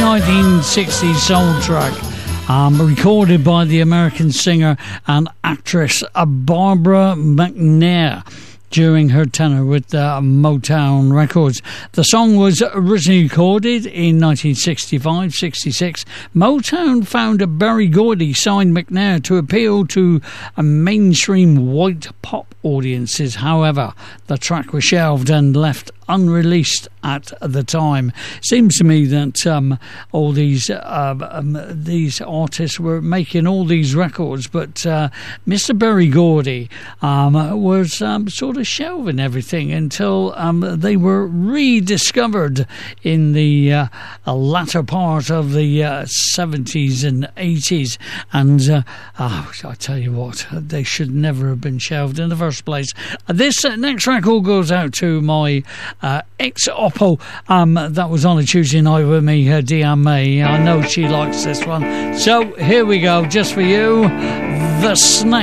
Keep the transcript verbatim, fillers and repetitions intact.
nineteen sixties soul track, um, recorded by the American singer and actress Barbara McNair during her tenure with uh, Motown Records. The song was originally recorded in nineteen sixty-five sixty-six. Motown founder Berry Gordy signed McNair to appeal to a mainstream white pop audiences. However, the track was shelved and left unreleased at the time. Seems to me that um, all these uh, um, these artists were making all these records, but uh, Mister Berry Gordy um, was um, sort of shelving everything until um, they were rediscovered in the uh, latter part of the uh, seventies and eighties. And uh, oh, I tell you what, they should never have been shelved in the first place. This uh, next record goes out to my Uh, ex-Oppo um, that was on a Tuesday night with me, uh, Deanne May. I know she likes this one. So here we go, just for you, The Snake.